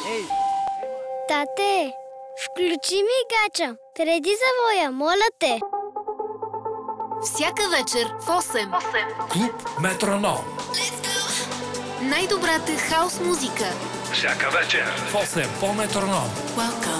Тате, включи ми гача. Треди завоя, моля те. Всяка вечер в 8. Клуб Метроном. Най-добрата хаос музика. Всяка вечер в 8 по Метроном. Welcome.